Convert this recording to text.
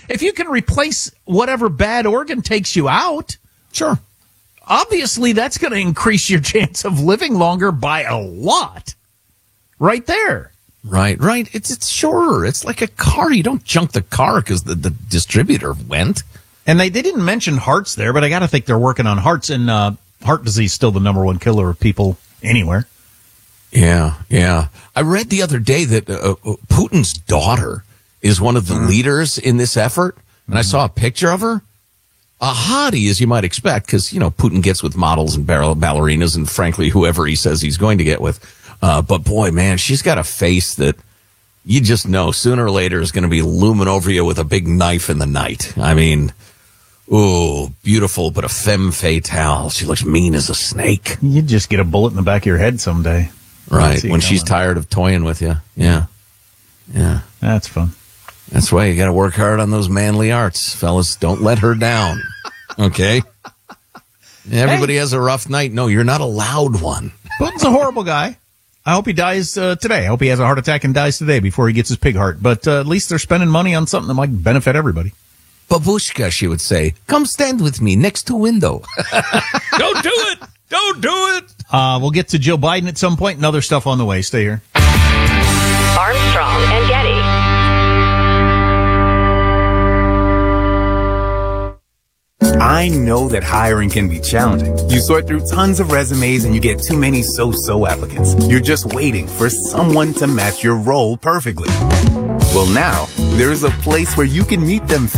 if you can replace whatever bad organ takes you out, Sure. obviously that's going to increase your chance of living longer by a lot. Right there. Right. It's sure. It's like a car. You don't junk the car because the distributor went. And they didn't mention hearts there, but I got to think they're working on hearts, and heart disease is still the number one killer of people anywhere. Yeah. I read the other day that Putin's daughter is one of the leaders in this effort, and I saw a picture of her. A hottie, as you might expect, because, Putin gets with models and ballerinas and, frankly, whoever he says he's going to get with. But, boy, man, she's got a face that you just know sooner or later is going to be looming over you with a big knife in the night. I mean, ooh, beautiful, but a femme fatale. She looks mean as a snake. You'd just get a bullet in the back of your head someday. Right, when she's tired of toying with you. Yeah. That's fun. That's why you got to work hard on those manly arts, fellas. Don't let her down, okay? Everybody has a rough night. No, you're not allowed one. Putin's a horrible guy. I hope he dies today. I hope he has a heart attack and dies today before he gets his pig heart. But at least they're spending money on something that might benefit everybody. Babushka, she would say, come stand with me next to window. Don't do it. Don't do it. We'll get to Joe Biden at some point and other stuff on the way. Stay here. Armstrong and Getty. I know that hiring can be challenging. You sort through tons of resumes and you get too many so-so applicants. You're just waiting for someone to match your role perfectly. Well, now, there's a place where you can meet them